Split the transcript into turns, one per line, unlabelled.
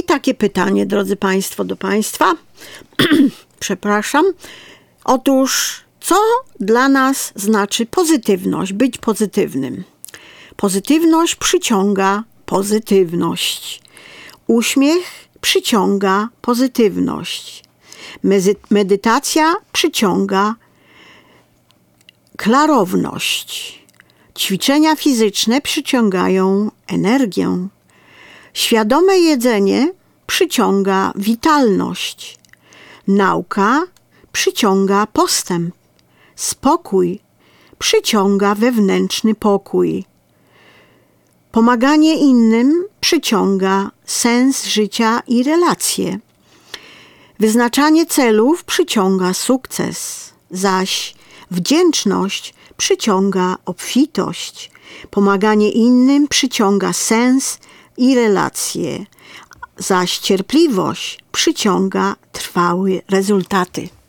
takie pytanie, drodzy Państwo, do Państwa. Przepraszam. Otóż, co dla nas znaczy pozytywność, być pozytywnym? Pozytywność przyciąga pozytywność. Uśmiech przyciąga pozytywność. Medytacja przyciąga klarowność. Ćwiczenia fizyczne przyciągają energię. Świadome jedzenie przyciąga witalność. Nauka przyciąga postęp. Spokój przyciąga wewnętrzny pokój. Pomaganie innym przyciąga sens życia i relacje. Wyznaczanie celów przyciąga sukces, zaś wdzięczność przyciąga obfitość. Pomaganie innym przyciąga sens i relacje, zaś cierpliwość przyciąga trwałe rezultaty.